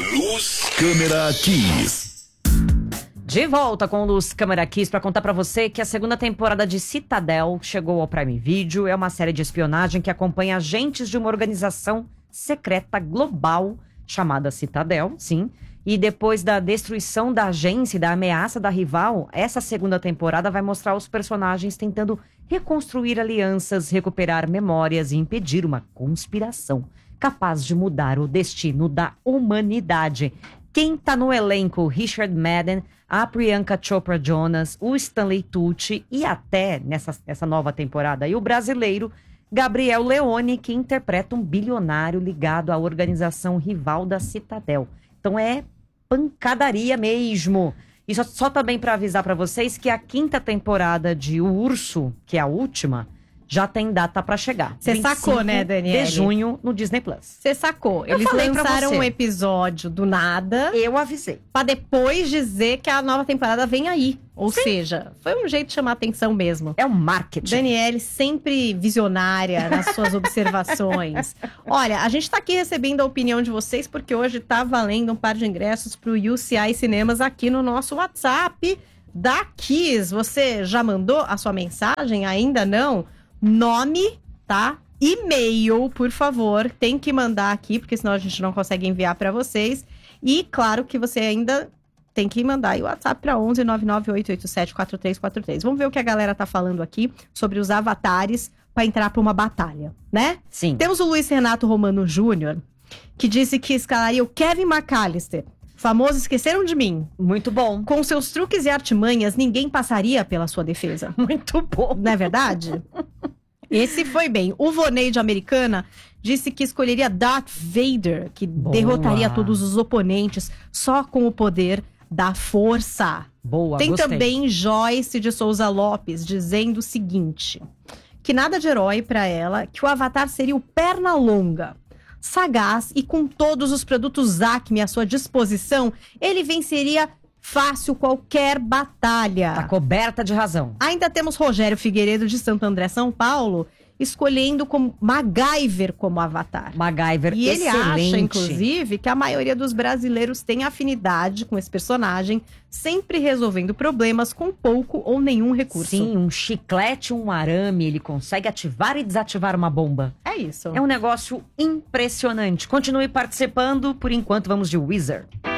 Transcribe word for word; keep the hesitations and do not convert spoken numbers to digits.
Luz, Câmera, Kiss. De volta com o Luz Câmera Kiss para contar para você que a segunda temporada de Citadel chegou ao Prime Video. É uma série de espionagem que acompanha agentes de uma organização secreta global chamada Citadel, sim. E depois da destruição da agência e da ameaça da rival, essa segunda temporada vai mostrar os personagens tentando reconstruir alianças, recuperar memórias e impedir uma conspiração capaz de mudar o destino da humanidade. Quem tá no elenco? Richard Madden, a Priyanka Chopra Jonas, o Stanley Tucci e até, nessa, nessa nova temporada, aí, o brasileiro Gabriel Leone, que interpreta um bilionário ligado à organização rival da Citadel. Então é pancadaria mesmo. E só, só também para avisar para vocês que a quinta temporada de O Urso, que é a última, já tem data pra chegar. Você sacou, né, Daniele? De junho, no Disney Plus. Você sacou. Eu Eles falei pra lançaram você. um episódio do nada Eu avisei. pra depois dizer que a nova temporada vem aí. Ou Sim. seja, foi um jeito de chamar atenção mesmo. É um marketing. Daniele, sempre visionária nas suas observações. Olha, a gente tá aqui recebendo a opinião de vocês porque hoje tá valendo um par de ingressos pro U C I Cinemas aqui no nosso WhatsApp da Kiss. Você já mandou a sua mensagem? Ainda não? Nome, tá? E-mail, por favor, tem que mandar aqui, porque senão a gente não consegue enviar para vocês. E claro que você ainda tem que mandar aí o WhatsApp para onze nove nove oito oito sete quatro três quatro três. Vamos ver o que a galera tá falando aqui sobre os avatares para entrar para uma batalha, né? Sim. Temos o Luiz Renato Romano Júnior, que disse que escalaria o Kevin McAllister, famoso Esqueceram de Mim. Muito bom. Com seus truques e artimanhas, ninguém passaria pela sua defesa. Muito bom. Não é verdade? Esse foi bem. O Vonei de Americana disse que escolheria Darth Vader, que Boa. derrotaria todos os oponentes só com o poder da força. Boa, Tem gostei. também Joyce de Souza Lopes dizendo o seguinte: que nada de herói pra ela, que o Avatar seria o Pernalonga. Sagaz e com todos os produtos Acme à sua disposição, ele venceria fácil qualquer batalha. Tá coberta de razão. Ainda temos Rogério Figueiredo de Santo André, São Paulo, escolhendo como MacGyver como avatar. MacGyver, E ele excelente. acha, inclusive, que a maioria dos brasileiros tem afinidade com esse personagem, sempre resolvendo problemas com pouco ou nenhum recurso. Sim, um chiclete, um arame, ele consegue ativar e desativar uma bomba. É isso. É um negócio impressionante. Continue participando, por enquanto vamos de Wizard.